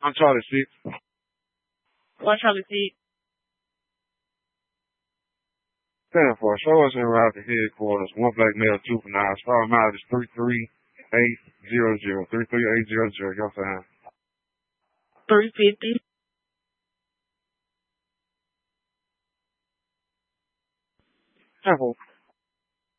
I'm Charlie 6. One Charlie C. Stand for show us en route to headquarters. One black male, two for nine. Star mileage 33800. 33800. Your time. 350. Stand for